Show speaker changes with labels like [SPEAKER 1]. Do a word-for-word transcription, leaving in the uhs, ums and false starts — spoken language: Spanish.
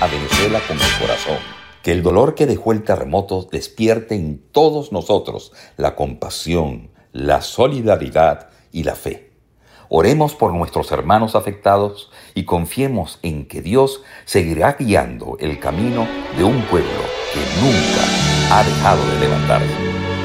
[SPEAKER 1] a Venezuela con el corazón. Que el dolor que dejó el terremoto despierte en todos nosotros la compasión, la solidaridad y la fe. Oremos por nuestros hermanos afectados y confiemos en que Dios seguirá guiando el camino de un pueblo que nunca ha dejado de levantarse.